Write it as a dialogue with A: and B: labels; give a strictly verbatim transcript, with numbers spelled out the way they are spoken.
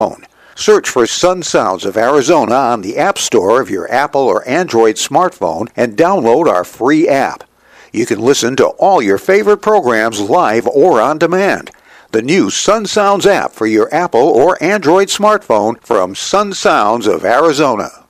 A: Search for Sun Sounds of Arizona on the App Store of your Apple or Android smartphone and download our free app. You can listen to all your favorite programs live or on demand. The new Sun Sounds app for your Apple or Android smartphone from Sun Sounds of Arizona.